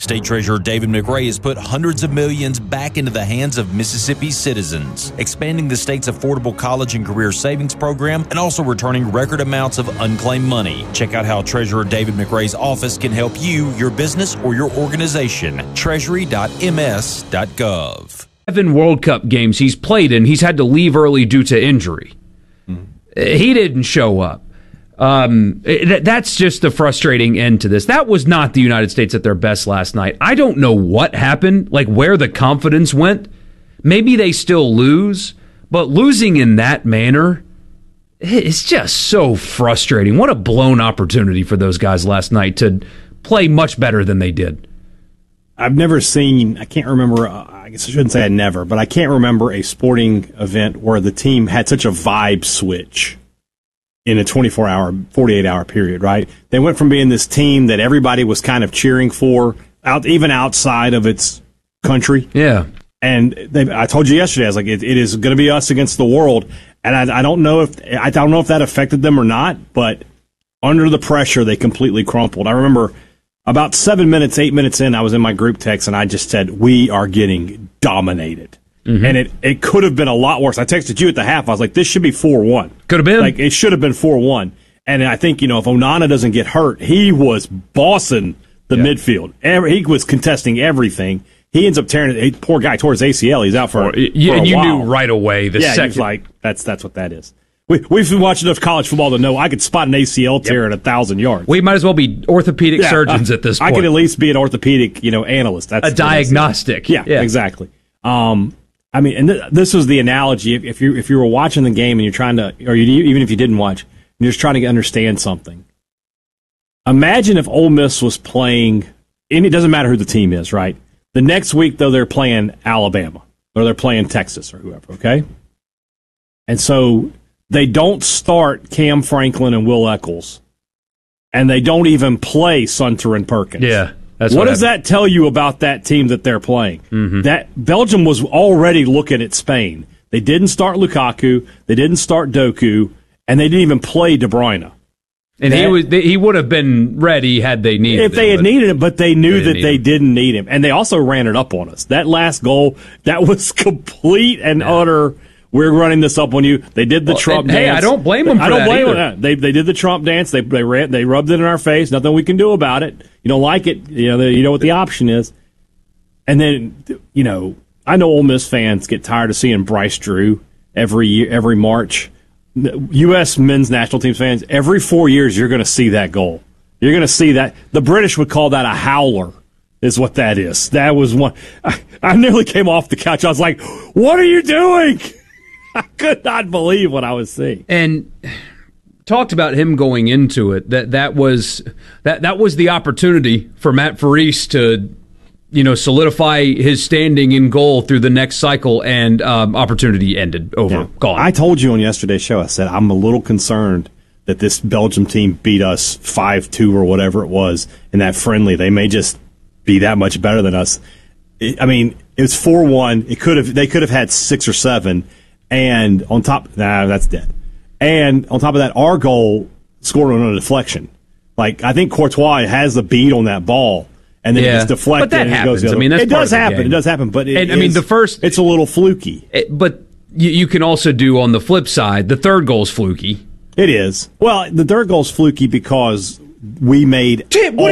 State Treasurer David McRae has put hundreds of millions back into the hands of Mississippi citizens, expanding the state's affordable college and career savings program and also returning record amounts of unclaimed money. Check out how Treasurer David McRae's office can help you, your business, or your organization. Treasury.ms.gov. 7 World Cup games he's played in, he's had to leave early due to injury. He didn't show up. That's just the frustrating end to this. That was not the United States at their best last night. I don't know what happened, like where the confidence went. Maybe they still lose, but losing in that manner, it's just so frustrating. What a blown opportunity for those guys last night to play much better than they did. I've never seen, I can't remember, I guess I shouldn't say I never, but I can't remember a sporting event where the team had such a vibe switch in a 24-hour, 48-hour period, right? They went from being this team that everybody was kind of cheering for, even outside of its country. Yeah. And I told you yesterday, I was like, it is going to be us against the world. And I don't know if that affected them or not, but under the pressure, they completely crumpled. I remember about 8 minutes in, I was in my group text, and I just said, we are getting dominated. Mm-hmm. And it could have been a lot worse. I texted you at the half. I was like, this should be 4-1. Could have been. Like, it should have been 4-1. And I think, if Onana doesn't get hurt, he was bossing the midfield. He was contesting everything. He ends up tearing it. Poor guy tore his ACL. He's out for a while. You knew right away the second. He was like, that's what that is. We've been watching enough college football to know I could spot an ACL tear at 1,000 yards. We might as well be orthopedic surgeons at this point. I could at least be an orthopedic, analyst. That's a diagnostic. Yeah, exactly. And this was the analogy. If you were watching the game and you're trying to, or even if you didn't watch, you're just trying to understand something. Imagine if Ole Miss was playing, and it doesn't matter who the team is, right? The next week, though, they're playing Alabama or they're playing Texas or whoever, okay? And so they don't start Cam Franklin and Will Eccles, and they don't even play Sunter and Perkins. Yeah. What does that tell you about that team that they're playing? Mm-hmm. That Belgium was already looking at Spain. They didn't start Lukaku, they didn't start Doku, and they didn't even play De Bruyne. And he would have been ready had they needed him. If they had needed him, but they knew that they didn't need him. And they also ran it up on us. That last goal, that was complete and utter, we're running this up on you. They did the Trump dance. Hey, I don't blame them for that. I don't blame them. They did the Trump dance. They rubbed it in our face. Nothing we can do about it. You don't like it. You know what the option is. And then, I know Ole Miss fans get tired of seeing Bryce Drew every year, every March. U.S. men's national team fans, every 4 years you're going to see that goal. You're going to see that. The British would call that a howler, is what that is. That was one. I nearly came off the couch. I was like, what are you doing? I could not believe what I was seeing. And talked about him going into it. That was the opportunity for Matt Faris to solidify his standing in goal through the next cycle, and opportunity ended. Gone. I told you on yesterday's show, I said, I'm a little concerned that this Belgium team beat us 5-2 or whatever it was in that friendly. They may just be that much better than us. It was 4-1. They could have had 6 or 7, and on top, that's dead. And on top of that, our goal scored on a deflection. Like, I think Courtois has the beat on that ball. And then it's deflected. But that happens. That's it does happen. It does happen. But it's a little fluky. But you can also do on the flip side. The third goal's fluky. It is. Well, the third goal's fluky because we made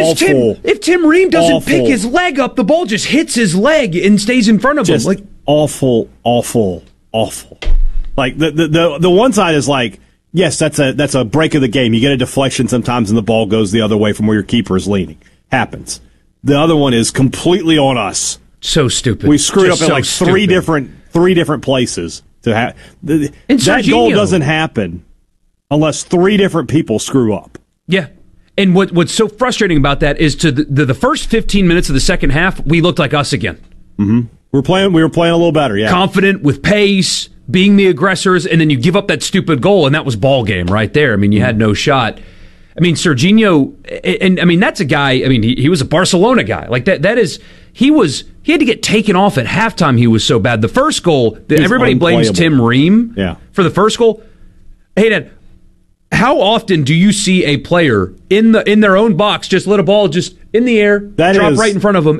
if Tim Ream doesn't pick his leg up, the ball just hits his leg and stays in front of him. Like awful. Like the one side is like, yes, that's a break of the game. You get a deflection sometimes, and the ball goes the other way from where your keeper is leaning. Happens. The other one is completely on us. So stupid. We screwed up at three different places to have that goal doesn't happen unless 3 different people screw up. Yeah. And what's so frustrating about that is to the first 15 minutes of the second half, we looked like us again. Mm-hmm. We were playing a little better, yeah. Confident, with pace, being the aggressors, and then you give up that stupid goal, and that was ball game right there. You had no shot. Serginho, and that's a guy, he was a Barcelona guy. Like that is, he had to get taken off at halftime. He was so bad. The first goal, everybody blames Tim Ream for the first goal. Hey, Dad, how often do you see a player in their own box just let a ball just in the air, drop right in front of them,